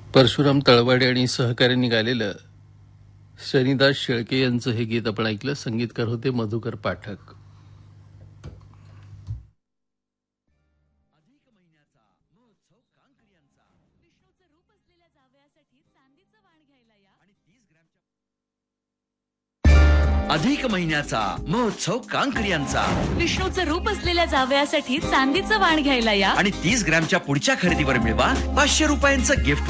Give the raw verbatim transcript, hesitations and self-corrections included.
परशुराम तळवाडे आणि सहकाऱ्यांनी गायलेलं शनिदास शेळके यांचं हे गीत आपण ऐकलं. संगीतकार होते मधुकर पाठक. अधिक महिन्याचा महोत्सव कांकरियांचा. विष्णूचं रूप असलेल्या जावयासाठी चांदीचं वाण घ्यायला या आणि तीस ग्रॅमच्या पुढच्या खरेदीवर मिळवा पाचशे रुपयांचं गिफ्ट